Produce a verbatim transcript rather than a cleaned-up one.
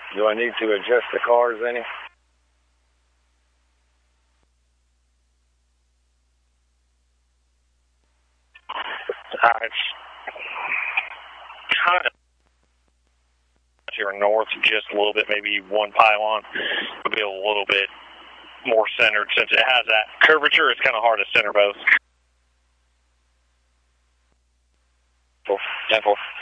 Do I need to adjust the cars any? Uh, it's kind of here north, just a little bit, maybe one pylon would be a little bit more centered. Since it has that curvature, it's kind of hard to center both. ten four.